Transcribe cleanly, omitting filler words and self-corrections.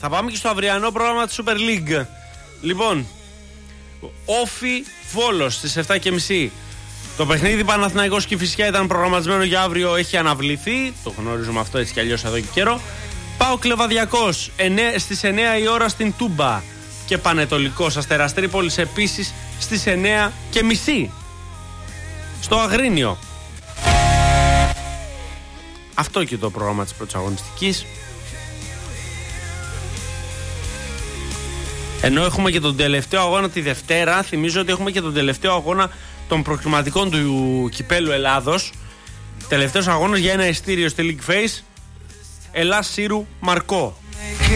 Θα πάμε και στο αυριανό πρόγραμμα της Super League. Λοιπόν, Όφι Βόλος στις 7.30. Το παιχνίδι Παναθηναϊκός Κηφισιά ήταν προγραμματισμένο για αύριο, έχει αναβληθεί. Το γνωρίζουμε αυτό έτσι κι αλλιώς εδώ και καιρό. ΠΑΟΚ Λεβαδιακός στις 9 η ώρα στην Τούμπα. Και Πανετολικός Αστέρας Τρίπολης επίσης στις 9.30 στο Αγρίνιο. Αυτό και το πρόγραμμα της πρώτης αγωνιστικής. Ενώ έχουμε και τον τελευταίο αγώνα τη Δευτέρα, θυμίζω ότι έχουμε και τον τελευταίο αγώνα των προκριματικών του Κυπέλλου Ελλάδος. Τελευταίος αγώνας για ένα ειστήριο στη League Face. Ελλάς Σύρου Μαρκό.